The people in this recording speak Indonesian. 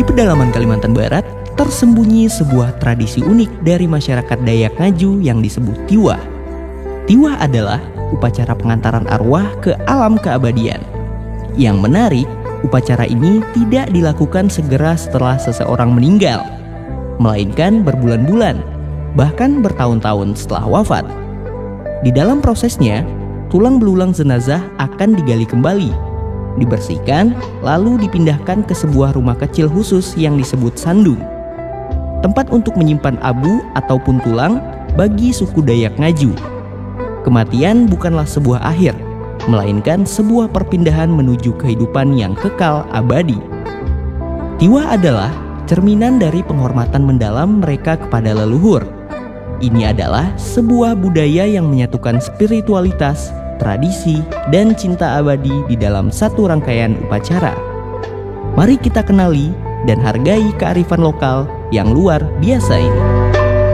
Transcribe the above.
Di pedalaman Kalimantan Barat, tersembunyi sebuah tradisi unik dari masyarakat Dayak Ngaju yang disebut Tiwah. Tiwah adalah upacara pengantaran arwah ke alam keabadian. Yang menarik, upacara ini tidak dilakukan segera setelah seseorang meninggal, melainkan berbulan-bulan, bahkan bertahun-tahun setelah wafat. Di dalam prosesnya, tulang belulang jenazah akan digali kembali, dibersihkan, lalu dipindahkan ke sebuah rumah kecil khusus yang disebut sandung, tempat untuk menyimpan abu ataupun tulang bagi suku Dayak Ngaju. Kematian bukanlah sebuah akhir, melainkan sebuah perpindahan menuju kehidupan yang kekal abadi. Tiwah adalah cerminan dari penghormatan mendalam mereka kepada leluhur. Ini adalah sebuah budaya yang menyatukan spiritualitas, tradisi, dan cinta abadi di dalam satu rangkaian upacara. Mari kita kenali dan hargai kearifan lokal yang luar biasa ini.